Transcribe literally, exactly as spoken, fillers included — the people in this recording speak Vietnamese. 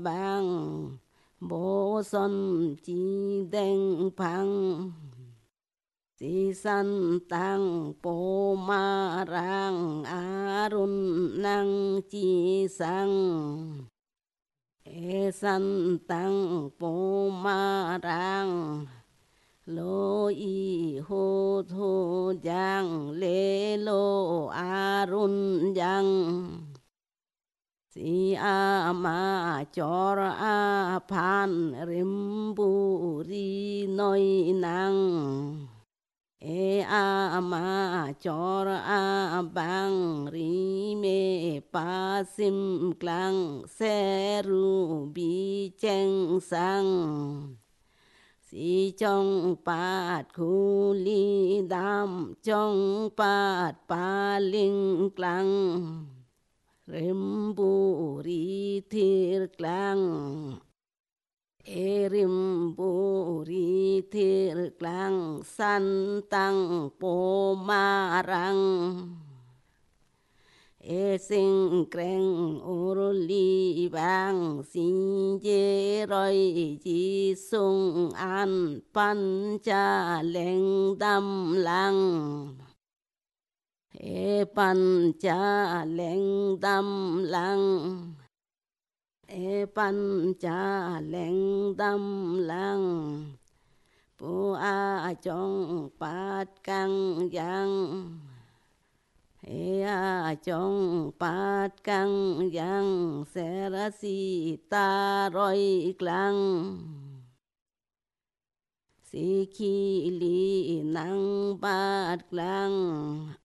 bang bố son chi đen phang si san tăng bố ma rang arun năng chi sang e san tăng bố ma rang lô y hô thô giang lê lô arun giang si a ma chor a phan rim bu ri noi nang e a ma chor a bang ri me pa sim klang se ru bi cheng sang si trong pat khu li dam trong pat pa ling klang rim bu ri thir klang e rim bu ri thir klang san tăng po ma rang e sing kreng ur li bang sin je roi ji sung an pan cha leng dam lang e pan cha leng dam lang e pan cha leng dam lang pu a chong pat kang yang e a chong pat kang yang se ra si ta roi klang si ki li nang pat klang